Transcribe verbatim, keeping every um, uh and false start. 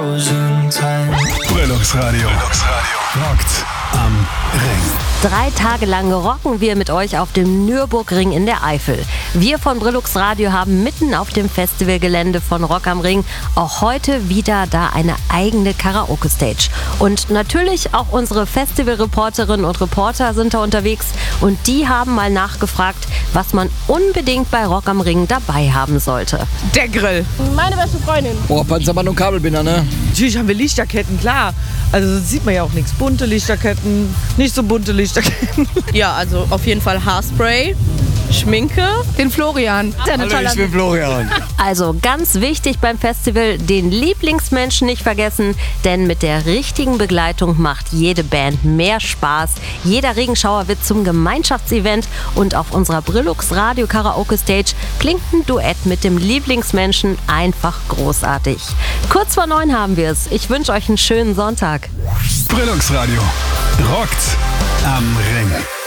Rosenthal. Brillungsradio. Rockt am Ring. Drei Tage lang rocken wir mit euch auf dem Nürburgring in der Eifel. Wir von Brillux Radio haben mitten auf dem Festivalgelände von Rock am Ring auch heute wieder da eine eigene Karaoke-Stage. Und natürlich auch unsere Festivalreporterinnen und Reporter sind da unterwegs und die haben mal nachgefragt, was man unbedingt bei Rock am Ring dabei haben sollte. Der Grill. Meine beste Freundin. Boah, Panzerband und Kabelbinder, ne? Natürlich haben wir Lichterketten, klar. Also das sieht man ja auch nichts. Bunte Lichterketten, nicht so bunte Lichterketten. Ja, also auf jeden Fall Haarspray, Schminke. Den Florian. Hallo, ich bin Florian. Also ganz wichtig beim Festival, den Lieblingsmenschen nicht vergessen, denn mit der richtigen Begleitung macht jede Band mehr Spaß. Jeder Regenschauer wird zum Gemeinschaftsevent und auf unserer Brillux Radio Karaoke Stage klingt ein Duett mit dem Lieblingsmenschen einfach großartig. Kurz vor neun haben wir es. Ich wünsche euch einen schönen Sonntag. Brillungsradio. Rockt am Ring.